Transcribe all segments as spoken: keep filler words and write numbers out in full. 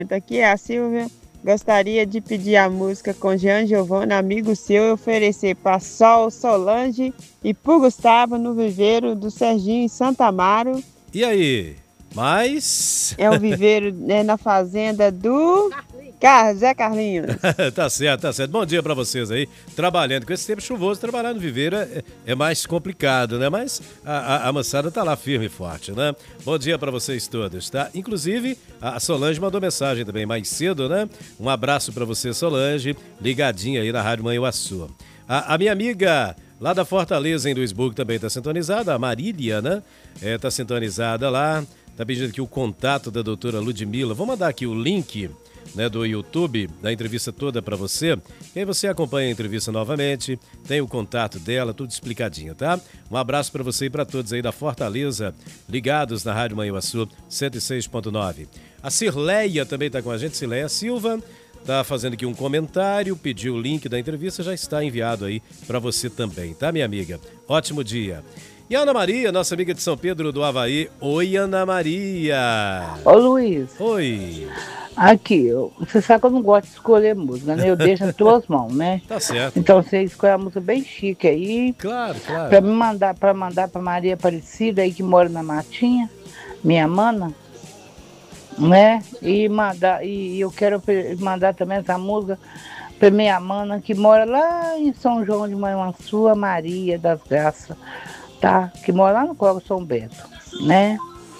Aqui é a Silvia. Gostaria de pedir a música com Jean Giovanni, amigo seu, e oferecer para Sol, Solange e pro Gustavo no viveiro do Serginho em Santa Amaro. E aí? Mas... É o viveiro, né, na fazenda do Car... Zé Carlinhos. Tá certo, tá certo. Bom dia pra vocês aí. Trabalhando com esse tempo chuvoso, trabalhar no viveiro é, é mais complicado, né? Mas a, a, a moçada tá lá firme e forte, né? Bom dia pra vocês todos, tá? Inclusive, a Solange mandou mensagem também mais cedo, né? Um abraço pra você, Solange, ligadinha aí na Rádio Manhuaçu. A, a minha amiga lá da Fortaleza, em Duisburgo, também tá sintonizada, a Marília, né? É, tá sintonizada lá. Tá pedindo aqui o contato da doutora Ludmila. Vou mandar aqui o link, né, do YouTube, da entrevista toda para você. E aí você acompanha a entrevista novamente, tem o contato dela, tudo explicadinho, tá? Um abraço para você e para todos aí da Fortaleza, ligados na Rádio Manhuaçu cento e seis ponto nove. A Cirleia também tá com a gente, Cirleia Silva. Tá fazendo aqui um comentário, pediu o link da entrevista, já está enviado aí para você também, tá, minha amiga? Ótimo dia. E a Ana Maria, nossa amiga de São Pedro do Avaí. Oi, Ana Maria. Ô, Luiz. Oi. Aqui, eu, você sabe que eu não gosto de escolher música, né? Eu deixo nas tuas mãos, né? Tá certo. Então você escolhe a música bem chique aí. Claro, claro. Pra me mandar, pra mandar pra Maria Aparecida aí que mora na Matinha, minha mana, né? E mandar, e eu quero mandar também essa música pra minha mana que mora lá em São João de Manhuaçu, a Maria das Graças. Tá? Que mora lá no Córrego São Bento, né?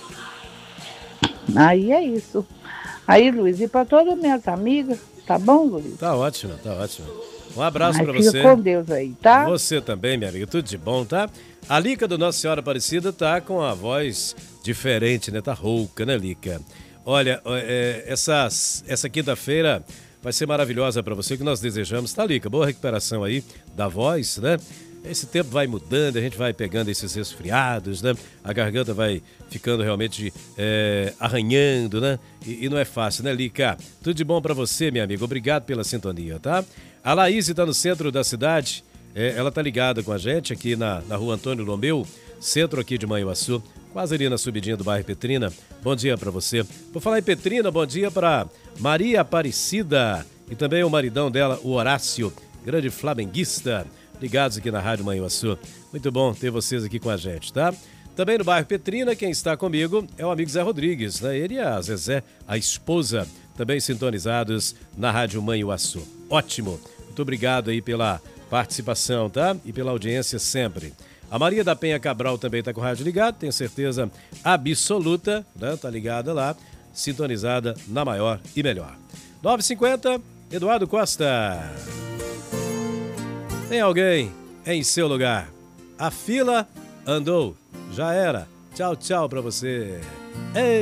Aí é isso. Aí, Luiz, e para todas as minhas amigas, tá bom, Luiz? Tá ótimo, tá ótimo. Um abraço aí pra fica você. Fica com Deus aí, tá? Você também, minha amiga, tudo de bom, tá? A Lica do Nossa Senhora Aparecida tá com a voz diferente, né? Tá rouca, né, Lica? Olha, é, essa, essa quinta-feira vai ser maravilhosa pra você, que nós desejamos, tá, Lica? Boa recuperação aí da voz, né? Esse tempo vai mudando, a gente vai pegando esses resfriados, né? A garganta vai ficando realmente é, arranhando, né? E, e não é fácil, né, Lica? Tudo de bom pra você, minha amiga. Obrigado pela sintonia, tá? A Laís tá no centro da cidade. É, ela tá ligada com a gente aqui na, na rua Antônio Lomeu, centro aqui de Manhuaçu, quase ali na subidinha do bairro Petrina. Bom dia pra você. Por falar em Petrina, bom dia pra Maria Aparecida e também o maridão dela, o Horácio, grande flamenguista, ligados aqui na Rádio Manhuaçu. Muito bom ter vocês aqui com a gente, tá? Também no bairro Petrina, quem está comigo é o amigo Zé Rodrigues, né? Ele e a Zezé, a esposa, também sintonizados na Rádio Manhuaçu. Ótimo! Muito obrigado aí pela participação, tá? E pela audiência sempre. A Maria da Penha Cabral também está com o rádio ligado, tenho certeza absoluta, né? Tá ligada lá, sintonizada na maior e melhor. nove e cinquenta, Eduardo Costa. Tem alguém em seu lugar. A fila andou. Já era. Tchau, tchau pra você. Ei!